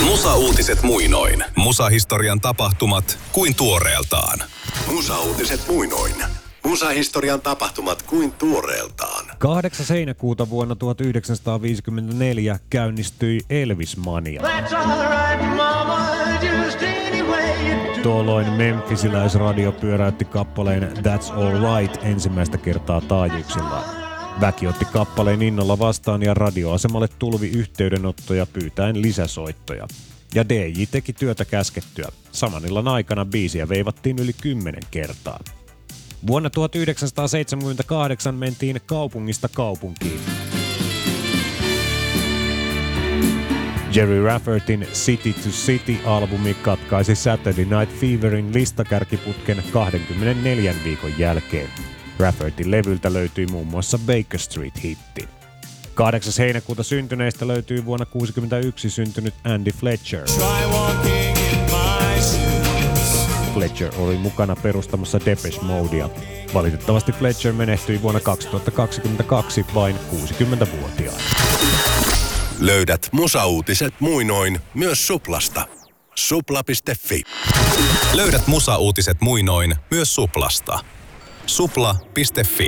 Musa-uutiset muinoin. Musahistorian tapahtumat kuin tuoreeltaan. Musa-uutiset muinoin. Musahistorian tapahtumat kuin tuoreeltaan. 8. heinäkuuta vuonna 1954 käynnistyi Elvis-mania. Tuolloin memphisiläisradio pyöräytti kappaleen That's All Right ensimmäistä kertaa taajuuksillaan. Väki otti kappaleen innolla vastaan ja radioasemalle tulvi yhteydenottoja pyytäen lisäsoittoja. Ja DJ teki työtä käskettyä. Saman illan aikana biisiä veivattiin yli 10 kertaa. Vuonna 1978 mentiin kaupungista kaupunkiin. Jerry Raffertin City to City-albumi katkaisi Saturday Night Feverin listakärkiputken 24 viikon jälkeen. Raffertin levyltä löytyi muun muassa Baker Street-hitti. 8. heinäkuuta syntyneistä löytyy vuonna 1961 syntynyt Andy Fletcher. Fletcher oli mukana perustamassa Depeche Modea. Valitettavasti Fletcher menehtyi vuonna 2022 vain 60-vuotiaana. Löydät Musa-uutiset muinoin myös Suplasta. Supla.fi. Löydät Musa-uutiset muinoin myös Suplasta. Supla.fi.